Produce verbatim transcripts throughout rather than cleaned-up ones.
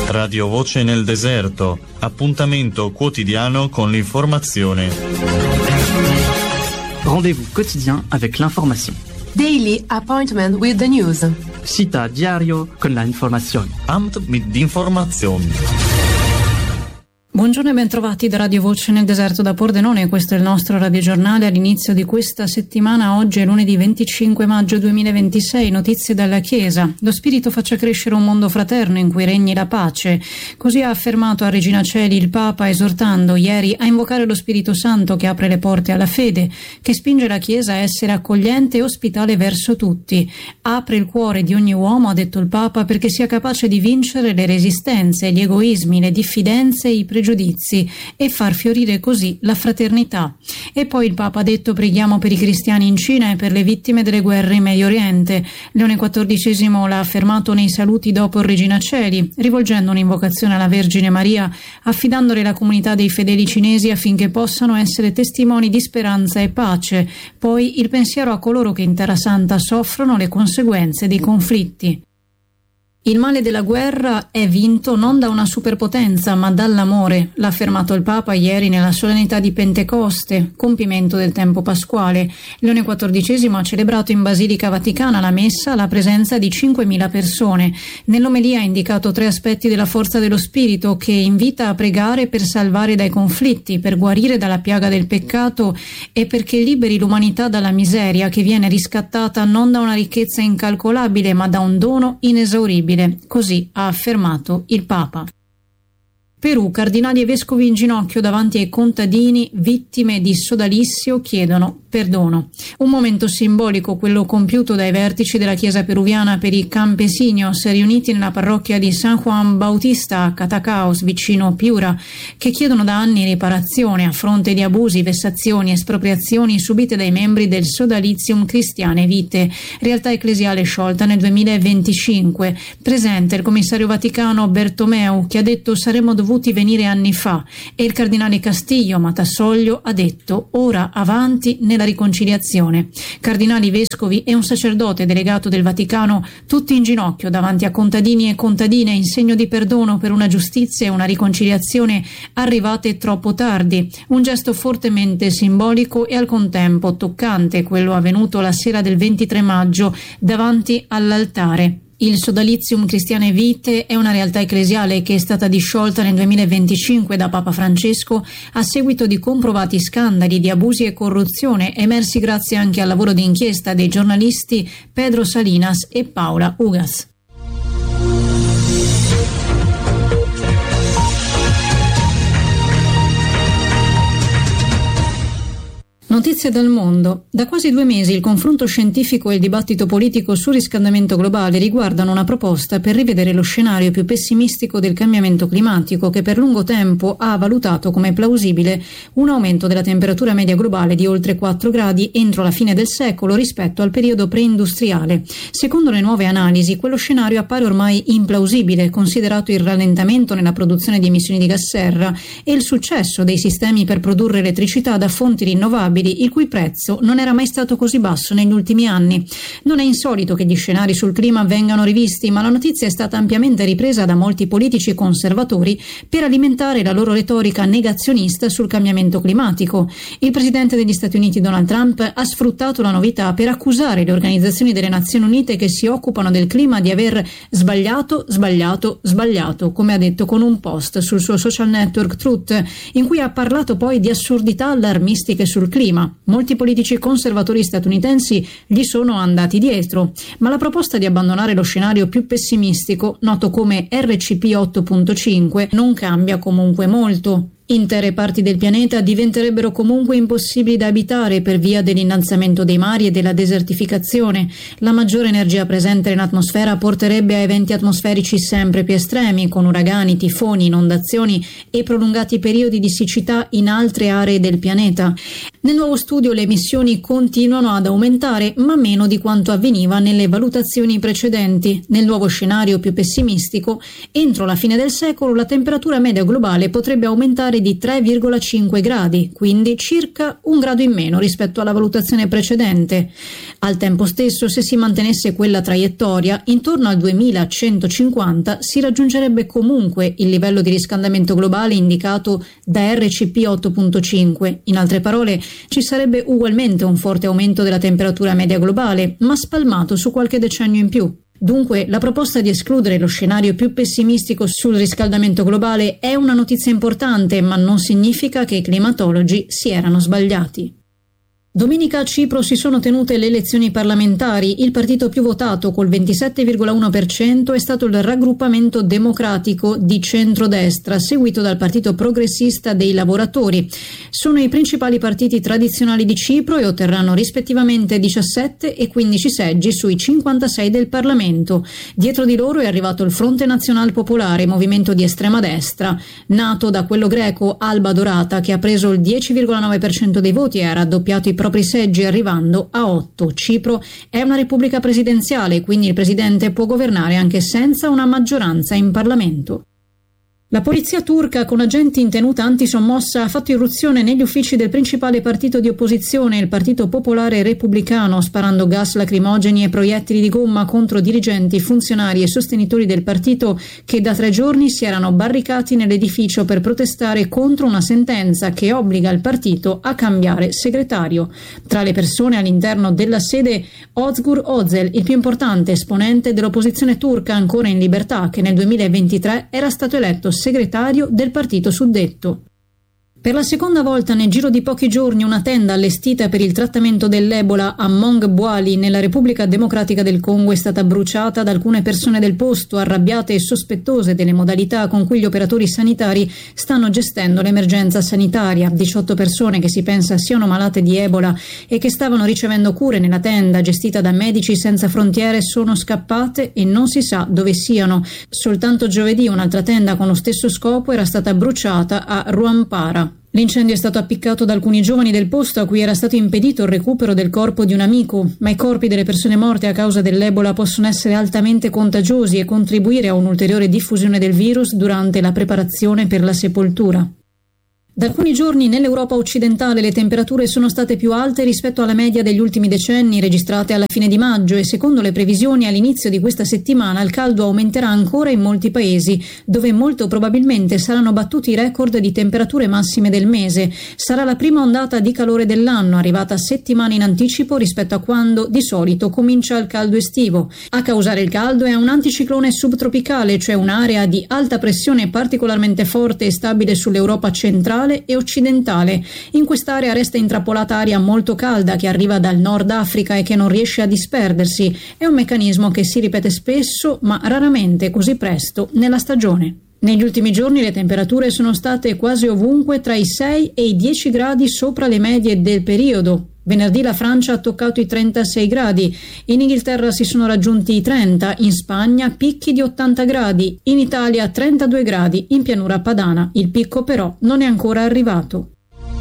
Radio Voce nel deserto, appuntamento quotidiano con l'informazione. Rendez-vous quotidien avec l'information. Daily appointment with the news. Cita diario con la informazione. Amt mit informazioni. Buongiorno e bentrovati da Radio Voce nel deserto da Pordenone, questo è il nostro radiogiornale all'inizio di questa settimana. Oggi è lunedì venticinque maggio duemilaventisei, notizie dalla Chiesa. Lo Spirito faccia crescere un mondo fraterno in cui regni la pace. Così ha affermato a Regina Coeli il Papa, esortando ieri a invocare lo Spirito Santo che apre le porte alla fede, che spinge la Chiesa a essere accogliente e ospitale verso tutti. Apre il cuore di ogni uomo, ha detto il Papa, perché sia capace di vincere le resistenze, gli egoismi, le diffidenze e i pregiudizi e far fiorire così la fraternità. E poi il Papa ha detto: preghiamo per i cristiani in Cina e per le vittime delle guerre in Medio Oriente. Leone quattordicesimo l'ha affermato nei saluti dopo Regina Coeli, rivolgendo un'invocazione alla Vergine Maria, affidandole la comunità dei fedeli cinesi affinché possano essere testimoni di speranza e pace. Poi il pensiero a coloro che in Terra Santa soffrono le conseguenze dei conflitti. Il male della guerra è vinto non da una superpotenza, ma dall'amore, l'ha affermato il Papa ieri nella solennità di Pentecoste, compimento del tempo pasquale. Leone quattordicesimo ha celebrato in Basilica Vaticana la messa alla presenza di cinquemila persone. Nell'omelia ha indicato tre aspetti della forza dello Spirito, che invita a pregare per salvare dai conflitti, per guarire dalla piaga del peccato e perché liberi l'umanità dalla miseria che viene riscattata non da una ricchezza incalcolabile, ma da un dono inesauribile. Così ha affermato il Papa. Perù, cardinali e vescovi in ginocchio davanti ai contadini vittime di sodalizio chiedono perdono. Un momento simbolico quello compiuto dai vertici della Chiesa peruviana per i campesinos riuniti nella parrocchia di San Juan Bautista a Catacaos, vicino Piura, che chiedono da anni riparazione a fronte di abusi, vessazioni, espropriazioni subite dai membri del Sodalizium Cristiane Vitae, realtà ecclesiale sciolta nel duemilaventicinque. Presente il commissario vaticano Bertomeu, che ha detto saremmo dovuti venire anni fa, e il cardinale Castillo Matassoglio ha detto ora avanti nella riconciliazione. Cardinali, vescovi e un sacerdote delegato del Vaticano tutti in ginocchio davanti a contadini e contadine in segno di perdono per una giustizia e una riconciliazione arrivate troppo tardi. Un gesto fortemente simbolico e al contempo toccante, quello avvenuto la sera del ventitré maggio davanti all'altare. Il Sodalizium Cristiane Vitae è una realtà ecclesiale che è stata disciolta nel duemilaventicinque da Papa Francesco a seguito di comprovati scandali di abusi e corruzione emersi grazie anche al lavoro di inchiesta dei giornalisti Pedro Salinas e Paula Ugas. Notizie dal mondo. Da quasi due mesi il confronto scientifico e il dibattito politico sul riscaldamento globale riguardano una proposta per rivedere lo scenario più pessimistico del cambiamento climatico, che per lungo tempo ha valutato come plausibile un aumento della temperatura media globale di oltre quattro gradi entro la fine del secolo rispetto al periodo preindustriale. Secondo le nuove analisi, quello scenario appare ormai implausibile, considerato il rallentamento nella produzione di emissioni di gas serra e il successo dei sistemi per produrre elettricità da fonti rinnovabili, il cui prezzo non era mai stato così basso negli ultimi anni. Non è insolito che gli scenari sul clima vengano rivisti, ma la notizia è stata ampiamente ripresa da molti politici conservatori per alimentare la loro retorica negazionista sul cambiamento climatico. Il presidente degli Stati Uniti Donald Trump ha sfruttato la novità per accusare le organizzazioni delle Nazioni Unite che si occupano del clima di aver sbagliato, sbagliato, sbagliato, come ha detto con un post sul suo social network Truth, in cui ha parlato poi di assurdità allarmistiche sul clima. Molti politici conservatori statunitensi gli sono andati dietro, ma la proposta di abbandonare lo scenario più pessimistico, noto come R C P otto punto cinque, non cambia comunque molto. Intere parti del pianeta diventerebbero comunque impossibili da abitare per via dell'innalzamento dei mari e della desertificazione. La maggiore energia presente nell'atmosfera porterebbe a eventi atmosferici sempre più estremi, con uragani, tifoni, inondazioni e prolungati periodi di siccità in altre aree del pianeta. Nel nuovo studio le emissioni continuano ad aumentare, ma meno di quanto avveniva nelle valutazioni precedenti. Nel nuovo scenario più pessimistico, entro la fine del secolo la temperatura media globale potrebbe aumentare totale di tre virgola cinque gradi, quindi circa un grado in meno rispetto alla valutazione precedente. Al tempo stesso, se si mantenesse quella traiettoria, intorno al duemilacentocinquanta si raggiungerebbe comunque il livello di riscaldamento globale indicato da R C P otto punto cinque. In altre parole, ci sarebbe ugualmente un forte aumento della temperatura media globale, ma spalmato su qualche decennio in più. Dunque, la proposta di escludere lo scenario più pessimistico sul riscaldamento globale è una notizia importante, ma non significa che i climatologi si erano sbagliati. Domenica a Cipro si sono tenute le elezioni parlamentari. Il partito più votato, col ventisette virgola uno per cento, è stato il raggruppamento democratico di centrodestra, seguito dal partito progressista dei lavoratori. Sono i principali partiti tradizionali di Cipro e otterranno rispettivamente diciassette e quindici seggi sui cinquantasei del Parlamento. Dietro di loro è arrivato il Fronte Nazional Popolare, movimento di estrema destra, nato da quello greco Alba Dorata, che ha preso il dieci virgola nove per cento dei voti e ha raddoppiato i propri seggi arrivando a otto. Cipro è una repubblica presidenziale, quindi il presidente può governare anche senza una maggioranza in Parlamento. La polizia turca, con agenti in tenuta antisommossa, ha fatto irruzione negli uffici del principale partito di opposizione, il Partito Popolare Repubblicano, sparando gas lacrimogeni e proiettili di gomma contro dirigenti, funzionari e sostenitori del partito che da tre giorni si erano barricati nell'edificio per protestare contro una sentenza che obbliga il partito a cambiare segretario. Tra le persone all'interno della sede, Özgür Özel, il più importante esponente dell'opposizione turca ancora in libertà, che nel duemilaventitré era stato eletto segretario del partito suddetto. Per la seconda volta nel giro di pochi giorni una tenda allestita per il trattamento dell'Ebola a Mongbuali, nella Repubblica Democratica del Congo, è stata bruciata da alcune persone del posto, arrabbiate e sospettose delle modalità con cui gli operatori sanitari stanno gestendo l'emergenza sanitaria. diciotto persone che si pensa siano malate di Ebola e che stavano ricevendo cure nella tenda gestita da Medici Senza Frontiere sono scappate e non si sa dove siano. Soltanto giovedì un'altra tenda con lo stesso scopo era stata bruciata a Rwampara. L'incendio è stato appiccato da alcuni giovani del posto a cui era stato impedito il recupero del corpo di un amico, ma i corpi delle persone morte a causa dell'Ebola possono essere altamente contagiosi e contribuire a un'ulteriore diffusione del virus durante la preparazione per la sepoltura. Da alcuni giorni nell'Europa occidentale le temperature sono state più alte rispetto alla media degli ultimi decenni registrate alla fine di maggio e secondo le previsioni all'inizio di questa settimana il caldo aumenterà ancora in molti paesi, dove molto probabilmente saranno battuti i record di temperature massime del mese. Sarà la prima ondata di calore dell'anno, arrivata settimane in anticipo rispetto a quando di solito comincia il caldo estivo. A causare il caldo è un anticiclone subtropicale, cioè un'area di alta pressione particolarmente forte e stabile sull'Europa centrale e occidentale. In quest'area resta intrappolata aria molto calda che arriva dal Nord Africa e che non riesce a disperdersi. È un meccanismo che si ripete spesso, ma raramente così presto nella stagione. Negli ultimi giorni le temperature sono state quasi ovunque tra i sei e i dieci gradi sopra le medie del periodo. Venerdì la Francia ha toccato i trentasei gradi, in Inghilterra si sono raggiunti i trenta, in Spagna picchi di ottanta gradi, in Italia trentadue gradi, in pianura padana. Il picco però non è ancora arrivato.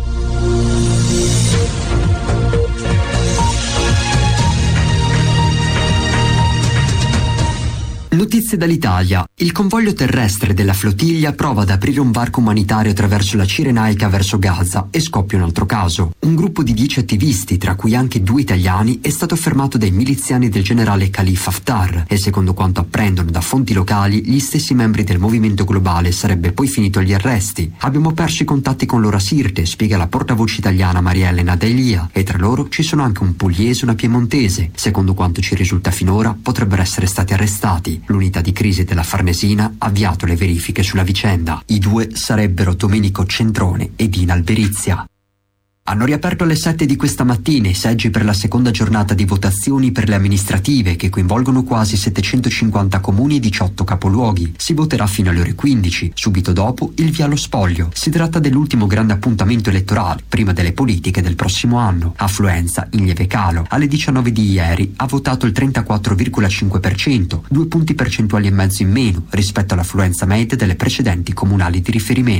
Notizie dall'Italia. Il convoglio terrestre della flottiglia prova ad aprire un varco umanitario attraverso la Cirenaica verso Gaza e scoppia un altro caso. Un gruppo di dieci attivisti, tra cui anche due italiani, è stato fermato dai miliziani del generale Khalifa Haftar e secondo quanto apprendono da fonti locali gli stessi membri del movimento globale sarebbe poi finito agli arresti. Abbiamo perso i contatti con l'ora Sirte, spiega la portavoce italiana Maria Elena Delia, e tra loro ci sono anche un pugliese e una piemontese. Secondo quanto ci risulta finora potrebbero essere stati arrestati. L'unità di crisi della Farnesina ha avviato le verifiche sulla vicenda. I due sarebbero Domenico Centrone e Dina Alberizia. Hanno riaperto alle sette di questa mattina i seggi per la seconda giornata di votazioni per le amministrative che coinvolgono quasi settecentocinquanta comuni e diciotto capoluoghi. Si voterà fino alle ore quindici, subito dopo il via allo spoglio. Si tratta dell'ultimo grande appuntamento elettorale prima delle politiche del prossimo anno. Affluenza in lieve calo. Alle diciannove di ieri ha votato il trentaquattro virgola cinque per cento, due punti percentuali e mezzo in meno rispetto all'affluenza media delle precedenti comunali di riferimento.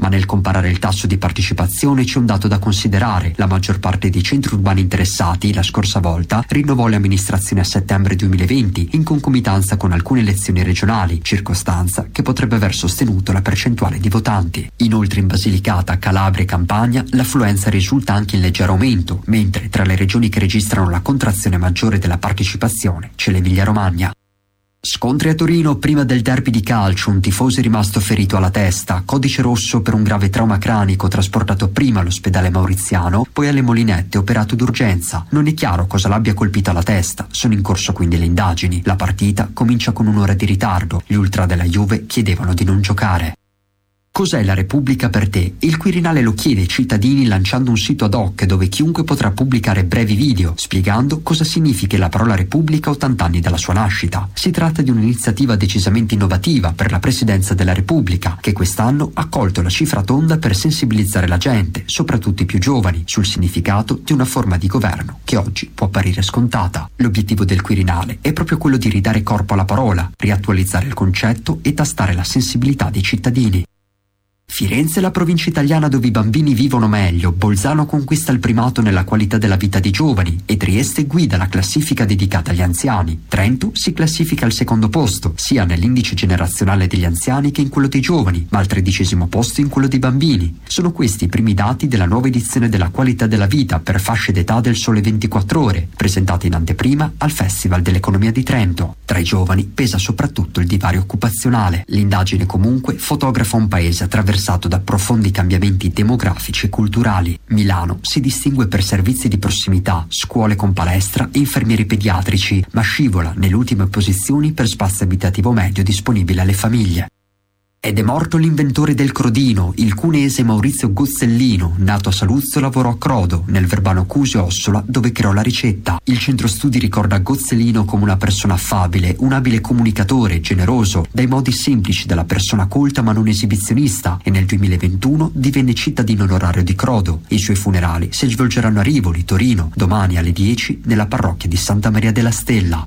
Ma nel comparare il tasso di partecipazione c'è un dato da considerare. La maggior parte dei centri urbani interessati, la scorsa volta, rinnovò le amministrazioni a settembre duemilaventi, in concomitanza con alcune elezioni regionali, circostanza che potrebbe aver sostenuto la percentuale di votanti. Inoltre in Basilicata, Calabria e Campania l'affluenza risulta anche in leggero aumento, mentre tra le regioni che registrano la contrazione maggiore della partecipazione c'è l'Emilia-Romagna. Scontri a Torino prima del derby di calcio, un tifoso è rimasto ferito alla testa, codice rosso per un grave trauma cranico, trasportato prima all'ospedale Mauriziano, poi alle Molinette, operato d'urgenza. Non è chiaro cosa l'abbia colpito alla testa, sono in corso quindi le indagini. La partita comincia con un'ora di ritardo, gli ultra della Juve chiedevano di non giocare. Cos'è la Repubblica per te? Il Quirinale lo chiede ai cittadini lanciando un sito ad hoc dove chiunque potrà pubblicare brevi video spiegando cosa significa la parola Repubblica a ottanta anni dalla sua nascita. Si tratta di un'iniziativa decisamente innovativa per la Presidenza della Repubblica, che quest'anno ha colto la cifra tonda per sensibilizzare la gente, soprattutto i più giovani, sul significato di una forma di governo che oggi può apparire scontata. L'obiettivo del Quirinale è proprio quello di ridare corpo alla parola, riattualizzare il concetto e tastare la sensibilità dei cittadini. Firenze è la provincia italiana dove i bambini vivono meglio, Bolzano conquista il primato nella qualità della vita dei giovani e Trieste guida la classifica dedicata agli anziani. Trento si classifica al secondo posto, sia nell'indice generazionale degli anziani che in quello dei giovani, ma al tredicesimo posto in quello dei bambini. Sono questi i primi dati della nuova edizione della qualità della vita per fasce d'età del Sole ventiquattro Ore, presentata in anteprima al Festival dell'Economia di Trento. Tra i giovani pesa soprattutto il divario occupazionale. L'indagine comunque fotografa un paese attraversato da profondi cambiamenti demografici e culturali. Milano si distingue per servizi di prossimità, scuole con palestra e infermieri pediatrici, ma scivola nelle ultime posizioni per spazio abitativo medio disponibile alle famiglie. Ed è morto l'inventore del crodino, il cuneese Maurizio Gozzellino. Nato a Saluzzo, lavorò a Crodo, nel Verbano Cusio Ossola, dove creò la ricetta. Il centro studi ricorda Gozzellino come una persona affabile, un abile comunicatore, generoso, dai modi semplici della persona colta ma non esibizionista, e nel duemilaventuno divenne cittadino onorario di Crodo. I suoi funerali si svolgeranno a Rivoli, Torino, domani alle dieci nella parrocchia di Santa Maria della Stella.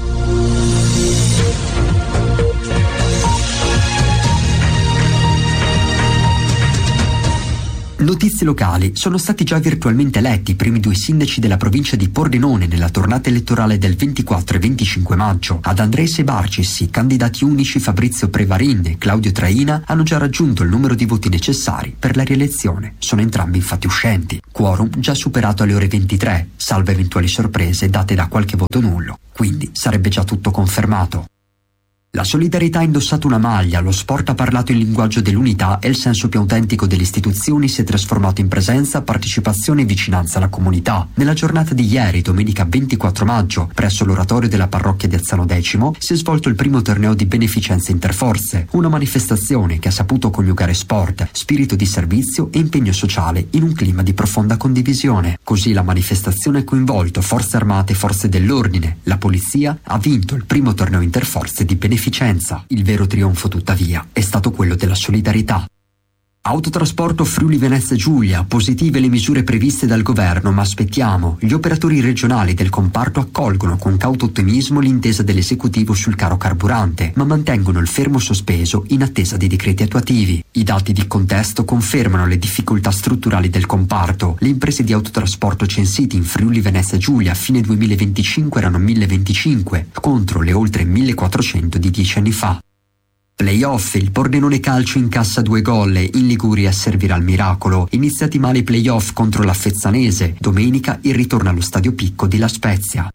Notizie locali. Sono stati già virtualmente eletti i primi due sindaci della provincia di Pordenone nella tornata elettorale del ventiquattro e venticinque maggio. Ad Andrese e Barcis, i candidati unici Fabrizio Prevarin e Claudio Traina hanno già raggiunto il numero di voti necessari per la rielezione. Sono entrambi infatti uscenti. Quorum già superato alle ore ventitré, salvo eventuali sorprese date da qualche voto nullo. Quindi sarebbe già tutto confermato. La solidarietà ha indossato una maglia, lo sport ha parlato il linguaggio dell'unità e il senso più autentico delle istituzioni si è trasformato in presenza, partecipazione e vicinanza alla comunità. Nella giornata di ieri, domenica ventiquattro maggio, presso l'oratorio della parrocchia di Azzano X, si è svolto il primo torneo di beneficenza interforze, una manifestazione che ha saputo coniugare sport, spirito di servizio e impegno sociale in un clima di profonda condivisione. Così la manifestazione ha coinvolto forze armate e forze dell'ordine. La polizia ha vinto il primo torneo interforze di beneficenza. Il vero trionfo, tuttavia, è stato quello della solidarietà. Autotrasporto Friuli Venezia Giulia, positive le misure previste dal governo, ma aspettiamo. Gli operatori regionali del comparto accolgono con cauto ottimismo l'intesa dell'esecutivo sul caro carburante, ma mantengono il fermo sospeso in attesa dei decreti attuativi. I dati di contesto confermano le difficoltà strutturali del comparto. Le imprese di autotrasporto censite in Friuli Venezia Giulia a fine duemilaventicinque erano mille venticinque, contro le oltre millequattrocento di dieci anni fa. Playoff, il Pordenone Calcio incassa due gol, in Liguria servirà il miracolo. Iniziati male i playoff contro la Fezzanese, domenica il ritorno allo Stadio Picco di La Spezia.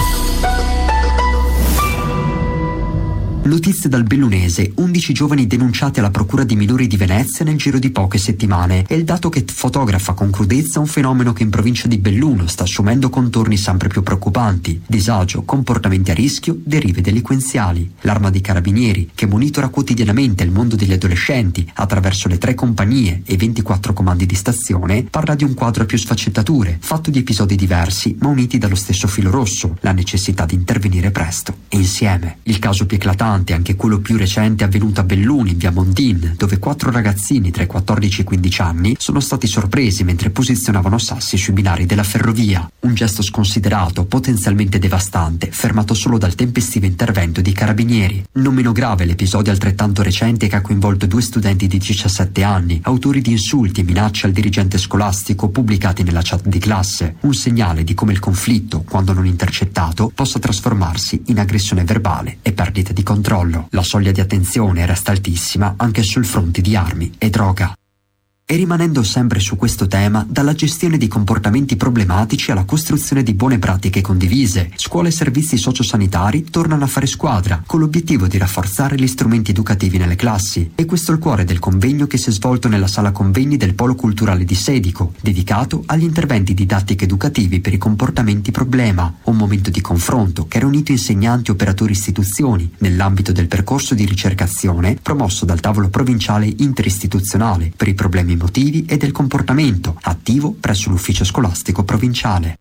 Notizie dal Bellunese, undici giovani denunciati alla Procura di Minori di Venezia nel giro di poche settimane. È il dato che fotografa con crudezza un fenomeno che in provincia di Belluno sta assumendo contorni sempre più preoccupanti. Disagio, comportamenti a rischio, derive delinquenziali. L'Arma dei Carabinieri, che monitora quotidianamente il mondo degli adolescenti attraverso le tre compagnie e ventiquattro comandi di stazione, parla di un quadro a più sfaccettature, fatto di episodi diversi ma uniti dallo stesso filo rosso, la necessità di intervenire presto e insieme. Il caso più eclatante inquietante è anche quello più recente avvenuto a Belluno in via Mondin, dove quattro ragazzini tra i quattordici e i quindici anni sono stati sorpresi mentre posizionavano sassi sui binari della ferrovia. Un gesto sconsiderato, potenzialmente devastante, fermato solo dal tempestivo intervento dei carabinieri. Non meno grave l'episodio altrettanto recente che ha coinvolto due studenti di diciassette anni, autori di insulti e minacce al dirigente scolastico pubblicati nella chat di classe. Un segnale di come il conflitto, quando non intercettato, possa trasformarsi in aggressione verbale e perdita di controllo. La soglia di attenzione resta altissima anche sul fronte di armi e droga. E rimanendo sempre su questo tema, dalla gestione di comportamenti problematici alla costruzione di buone pratiche condivise, scuole e servizi sociosanitari tornano a fare squadra, con l'obiettivo di rafforzare gli strumenti educativi nelle classi. E questo è il cuore del convegno che si è svolto nella sala convegni del Polo Culturale di Sedico, dedicato agli interventi didattici educativi per i comportamenti problema, un momento di confronto che ha riunito insegnanti e operatori istituzioni nell'ambito del percorso di ricercazione promosso dal tavolo provinciale interistituzionale per i problemi emotivi e del comportamento, attivo presso l'ufficio scolastico provinciale.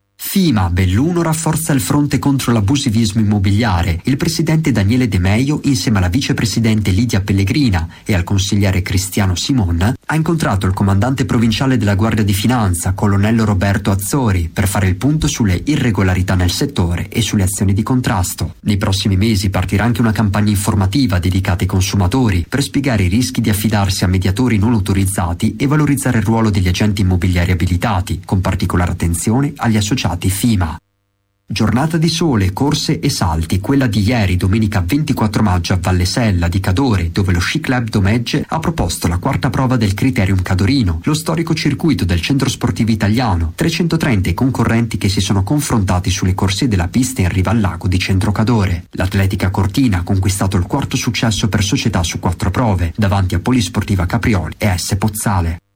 FIMA Belluno rafforza il fronte contro l'abusivismo immobiliare. Il presidente Daniele De Meio, insieme alla vicepresidente Lidia Pellegrina e al consigliere Cristiano Simon, ha incontrato il comandante provinciale della Guardia di Finanza, colonnello Roberto Azzori, per fare il punto sulle irregolarità nel settore e sulle azioni di contrasto. Nei prossimi mesi partirà anche una campagna informativa dedicata ai consumatori per spiegare i rischi di affidarsi a mediatori non autorizzati e valorizzare il ruolo degli agenti immobiliari abilitati, con particolare attenzione agli associati FIMA. Giornata di sole, corse e salti, quella di ieri, domenica ventiquattro maggio a Valle Sella di Cadore, dove lo Sci Club Domegge ha proposto la quarta prova del Criterium Cadorino, lo storico circuito del centro sportivo italiano. trecentotrenta i concorrenti che si sono confrontati sulle corsie della pista in riva al lago di Centro Cadore. L'Atletica Cortina ha conquistato il quarto successo per società su quattro prove, davanti a Polisportiva Caprioli e S Pozzale.